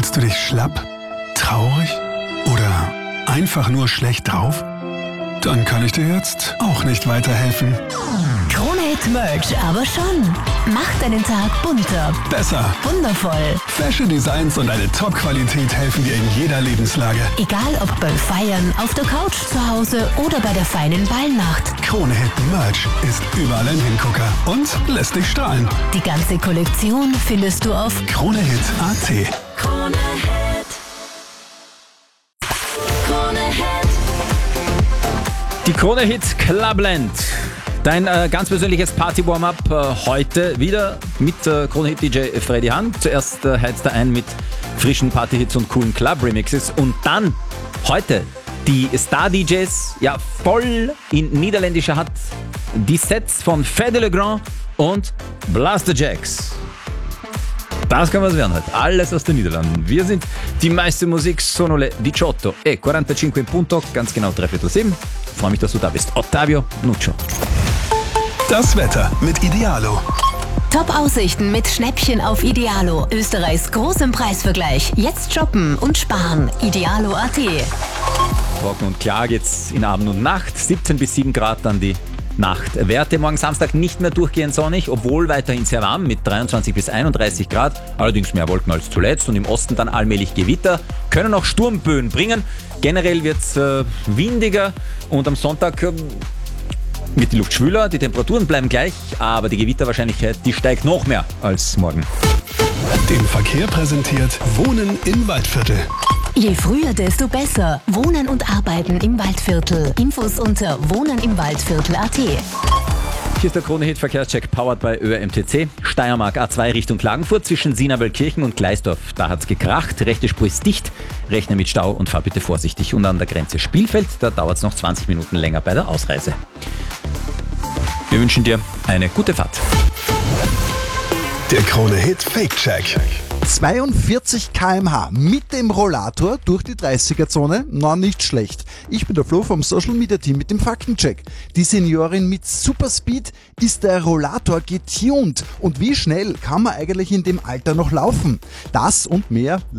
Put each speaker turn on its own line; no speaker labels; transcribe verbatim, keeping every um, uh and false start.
Fühlst du dich schlapp, traurig oder einfach nur schlecht drauf? Dann kann ich dir jetzt auch nicht weiterhelfen.
Krone-Hit Merch aber schon. Macht deinen Tag bunter,
Besser.
wundervoll.
Fashion Designs und eine Top-Qualität helfen dir in jeder Lebenslage.
Egal ob beim Feiern, auf der Couch zu Hause oder bei der feinen Ballnacht.
Krone-Hit Merch ist überall ein Hingucker und lässt dich strahlen.
Die ganze Kollektion findest du auf
Krone-Hit Punkt at.
Krone Hit. Krone Hit.
Die Krone Hit Clubland. Dein äh, ganz persönliches Party-Warm-Up äh, heute wieder mit äh, Krone Hit D J Freddy Hahn. Zuerst äh, heizt er ein mit frischen Party-Hits und coolen Club-Remixes. Und dann heute die Star-D Js, ja voll in niederländischer Hand. Die Sets von Fede Le Grand und Blaster Jacks. Das kann was werden heute. Alles aus den Niederlanden. Wir sind die meiste Musik, sono le diciotto e quarantacinque in punto, ganz genau drei Viertel sieben. Freue mich, dass du da bist. Ottavio Nuccio.
Das Wetter mit Idealo.
Top-Aussichten mit Schnäppchen auf Idealo. Österreichs großem Preisvergleich. Jetzt shoppen und sparen. Idealo Punkt at.
Trocken und klar geht's in Abend und Nacht. siebzehn bis sieben Grad dann die Nachtwerte. Morgen Samstag nicht mehr durchgehend sonnig, obwohl weiterhin sehr warm mit dreiundzwanzig bis einunddreißig Grad. Allerdings mehr Wolken als zuletzt und im Osten dann allmählich Gewitter. Können auch Sturmböen bringen. Generell wird's äh, windiger und am Sonntag äh, wird die Luft schwüler. Die Temperaturen bleiben gleich, aber die Gewitterwahrscheinlichkeit, die steigt noch mehr als morgen.
Den Verkehr präsentiert Wohnen im Waldviertel.
Je früher, desto besser. Wohnen und Arbeiten im Waldviertel. Infos unter wohnenimwaldviertel Punkt at.
Hier ist der Krone-Hit Verkehrscheck powered by Ö R M T C. Steiermark A zwei Richtung Klagenfurt zwischen Sienerwölkirchen und Gleisdorf. Da hat's gekracht, rechte Spur ist dicht. Rechne mit Stau und fahr bitte vorsichtig. Und an der Grenze Spielfeld, da dauert's noch zwanzig Minuten länger bei der Ausreise. Wir wünschen dir eine gute Fahrt.
Der Krone-Hit Fake-Check.
zweiundvierzig Kilometer pro Stunde mit dem Rollator durch die dreißiger-Zone? Na, nicht schlecht. Ich bin der Flo vom Social Media Team mit dem Faktencheck. Die Seniorin mit Superspeed, ist der Rollator getuned? Und wie schnell kann man eigentlich in dem Alter noch laufen? Das und mehr